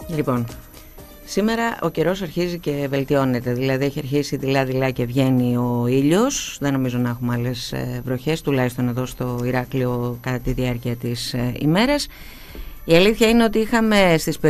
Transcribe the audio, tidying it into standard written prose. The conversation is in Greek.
Λοιπόν, σήμερα ο καιρός αρχίζει και βελτιώνεται, δηλαδή έχει αρχίσει δειλά-δειλά και βγαίνει ο ήλιος. Δεν νομίζω να έχουμε άλλες βροχές, τουλάχιστον εδώ στο Ηράκλειο κατά τη διάρκεια της ημέρας. Η αλήθεια είναι ότι είχαμε στις